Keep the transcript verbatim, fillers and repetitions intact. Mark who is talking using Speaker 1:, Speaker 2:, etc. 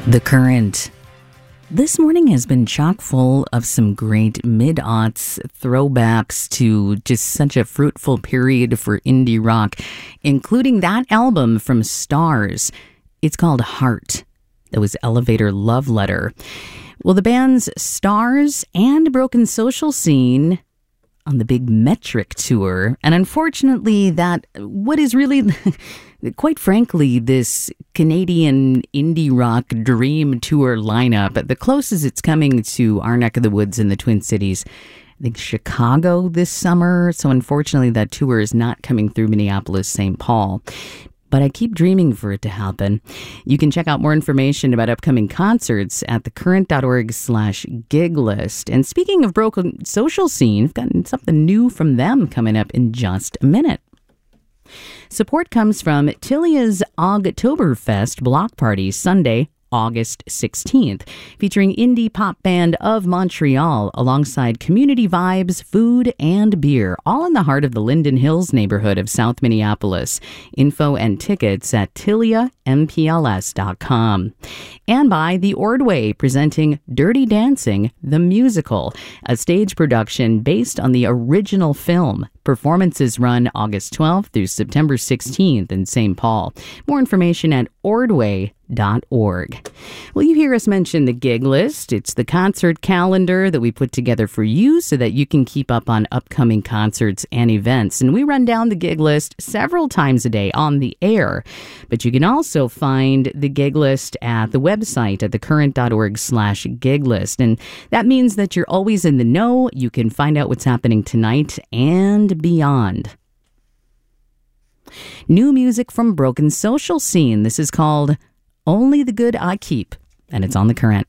Speaker 1: The Current. This morning has been chock full of some great mid-aughts throwbacks to just such a fruitful period for indie rock, including that album from Stars. It's called Heart. That was Elevator Love Letter. Well, the band's Stars and Broken Social Scene on the big Metric tour, and unfortunately that what is really quite frankly this Canadian indie rock dream tour lineup, the closest it's coming to our neck of the woods in the Twin Cities, I think Chicago this summer. So unfortunately that tour is not coming through Minneapolis, Saint Paul. But I keep dreaming for it to happen. You can check out more information about upcoming concerts at thecurrent.org slash gig list. And speaking of Broken Social Scene, I've got something new from them coming up in just a minute. Support comes from Tilia's Ogtoberfest block party Sunday, August sixteenth, featuring indie pop band of Montreal alongside community vibes, food, and beer, all in the heart of the Linden Hills neighborhood of South Minneapolis. Info and tickets at tilia m p l s dot com. And by The Ordway, presenting Dirty Dancing, the musical, a stage production based on the original film. Performances run August twelfth through September sixteenth in Saint Paul. More information at ordway dot org. Well, you hear us mention the gig list. It's the concert calendar that we put together for you so that you can keep up on upcoming concerts and events. And we run down the gig list several times a day on the air. But you can also find the gig list at the website at thecurrent.org slash gig list. And that means that you're always in the know. You can find out what's happening tonight and beyond. New music from Broken Social Scene. This is called Only the Good I Keep, and it's on The Current.